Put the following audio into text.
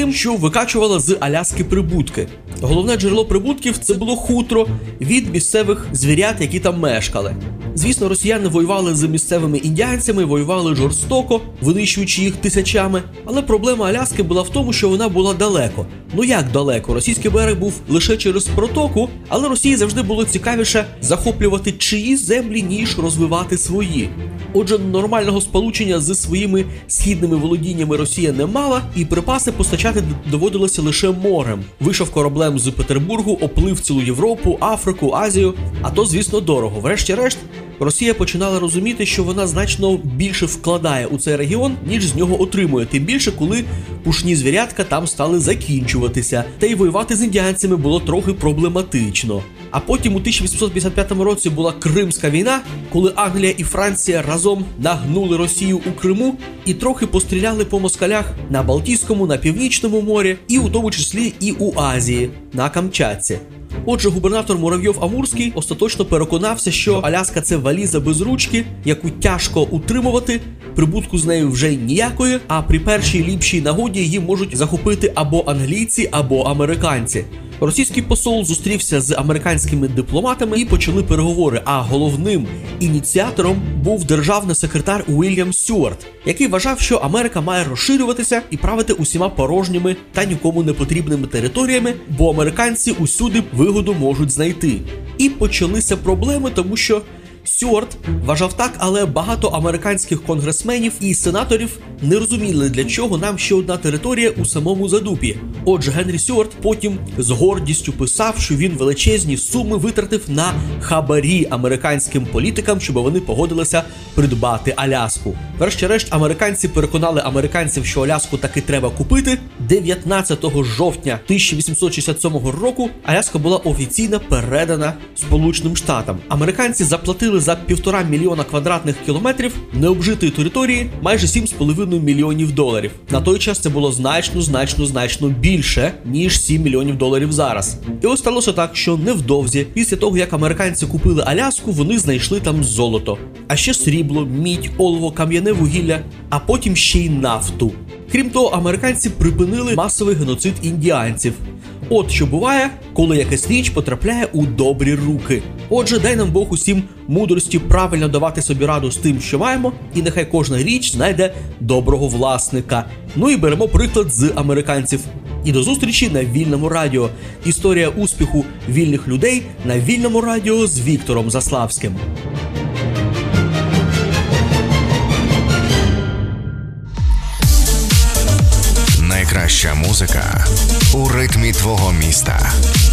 тим, що викачувала з Аляски прибутки. Головне джерело прибутків – це було хутро від місцевих звірят, які там мешкали. Звісно, росіяни воювали з місцевими індіанцями, воювали жорстоко, винищуючи їх тисячами. Але проблема Аляски була в тому, що вона була далеко. Ну як далеко? Російський берег був лише через протоку, але Росії завжди було цікавіше захоплювати чиїсь землі, ніж розвивати свої. Отже, нормального сполучення зі своїми східними володіннями Росія не мала, і припаси постачати доводилося лише морем. Вийшов кораблем з Петербургу, оплив цілу Європу, Африку, Азію, а то, звісно, дорого. Врешті-решт, Росія починала розуміти, що вона значно більше вкладає у цей регіон, ніж з нього отримує. Тим більше, коли пушні звірятка там стали закінчуватися. Та й воювати з індіанцями було трохи проблематично. А потім у 1855 році була Кримська війна, коли Англія і Франція разом нагнули Росію у Криму і трохи постріляли по москалях на Балтійському, на Північному морі, і у тому числі і у Азії, на Камчатці. Отже, губернатор Муравйов-Амурський остаточно переконався, що Аляска – це валіза без ручки, яку тяжко утримувати, прибутку з нею вже ніякої, а при першій ліпшій нагоді її можуть захопити або англійці, або американці. Російський посол зустрівся з американськими дипломатами і почали переговори, а головним ініціатором був державний секретар Уільям Стюарт, який вважав, що Америка має розширюватися і правити усіма порожніми та нікому не потрібними територіями, бо американці усюди вигоду можуть знайти. І почалися проблеми, тому що Стюарт вважав так, але багато американських конгресменів і сенаторів не розуміли, для чого нам ще одна територія у самому Задупі. Отже, Генрі Стюарт потім з гордістю писав, що він величезні суми витратив на хабарі американським політикам, щоб вони погодилися придбати Аляску. Врешті-решт, американці переконали американців, що Аляску таки треба купити. 19 жовтня 1867 року Аляска була офіційно передана Сполученим Штатам. Американці заплатили за 1,5 мільйона квадратних кілометрів необжитої території майже $7,5 мільйонів. На той час це було значно більше, ніж $7 мільйонів зараз. І ось сталося так, що невдовзі, після того, як американці купили Аляску, вони знайшли там золото. А ще срібло, мідь, олово, кам'яне вугілля, а потім ще й нафту. Крім того, американці припинили масовий геноцид індіанців. От що буває, коли якась річ потрапляє у добрі руки. Отже, дай нам Бог усім мудрості правильно давати собі раду з тим, що маємо, і нехай кожна річ знайде доброго власника. Ну і беремо приклад з американців. І до зустрічі на Вільному радіо. Історія успіху вільних людей на Вільному радіо з Віктором Заславським. Найкраща музика у ритмі твого міста.